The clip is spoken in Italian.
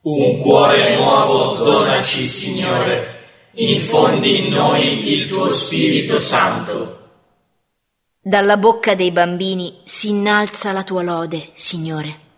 Un cuore nuovo donaci, Signore, infondi in noi il tuo Spirito Santo. Dalla bocca dei bambini si innalza la tua lode, Signore.